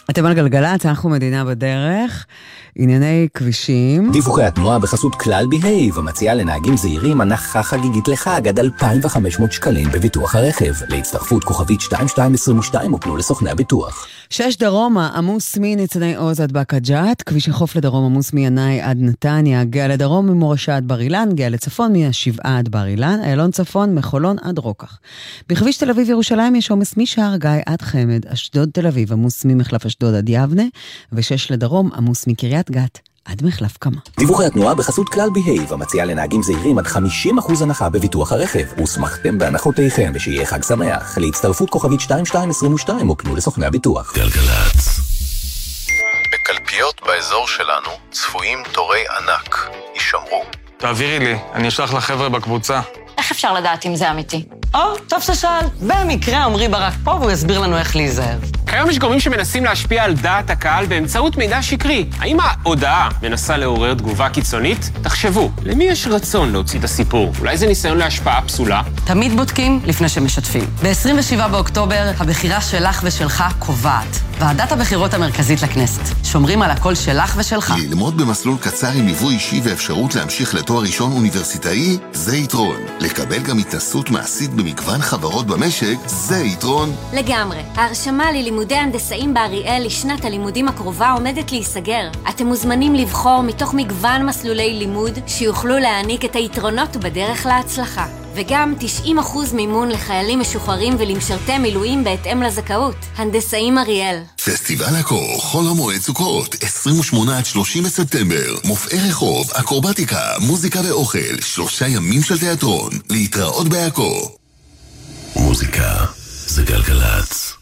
אתם על גלגלצ, אנחנו מדינה בדרך, ענייני כבישים. דיווחי התנועה בחסות כלל בהייב, המציעה לנהגים זהירים הנחה חגיגית לחג עד 2,500 שקלים בביטוח הרכב. להצטרפות כוכבית 2222 ופנו לסוכני הביטוח. 6 דרומה, עמוס מניצני עוז עד בקג'ת, כביש החוף לדרום עמוס מינאי עד נתניה, גאה לדרום ממורשה עד בר אילן, גאה לצפון מהשבעה עד בר אילן, איילון צפון מחולון עד רוקח. בכביש תל אביב ירושלים יש עומס משער גיא עד חמד, אשדוד תל אביב עמוס ממחלף אשדוד עד יבנה, ו6 לדרום עמוס מקריית גת עד מחלף קמה. דיווחי התנועה בחסות כלל בהייב, המציעה לנהגים זהירים עד 50% הנחה בביטוח הרכב. וסמכתם בהנחותיכם ושיהיה חג שמח. להצטרפות כוכבית 2222 ופנו לסוכני הביטוח. גלגלצ. בקלפיות באזור שלנו צפויים תורי ענק. יישמרו. תעבירי לי, אני אשלח לחבר'ה בקבוצה. איך אפשר לדעת אם זה אמיתי? טוב ששאל. במקרה עמרי ברק פה והוא יסביר לנו איך להיזהר. כיום יש גורמים שמנסים להשפיע על דעת הקהל באמצעות מידע שקרי. האם ההודעה מנסה לעורר תגובה קיצונית? תחשבו, למי יש רצון להוציא את הסיפור? אולי זה ניסיון להשפעה פסולה? תמיד בודקים לפני שמשתפים. ב-27 באוקטובר הבחירה שלך ושלך קובעת. ועדת הבחירות המרכזית לכנסת. שומרים על הקול שלך ושלך. ללמוד במסלול קצר עם ליווי אישי ואפשרות להמשיך לתואר ראשון אוניברסיטאי, זה יתרון. לקבל גם התנסות מעשית במגוון חברות במשק, זה יתרון. לגמרי. ההרשמה ללימודי הנדסאים באריאל לשנת הלימודים הקרובה עומדת להיסגר. אתם מוזמנים לבחור מתוך מגוון מסלולי לימוד שיוכלו להעניק את היתרונות בדרך להצלחה. וגם 90% מימון לחיילים משוחררים ולמשרתי מילואים בהתאם לזכאות. הנדסאים אריאל. פסטיבל הקור, חול המועד סוכות, 28 עד 30 בספטמבר. מופעי רחוב, אקרובטיקה, מוזיקה ואוכל, 3 ימים של תיאטרון. להתראות בעכו. מוזיקה זה גלגלצ.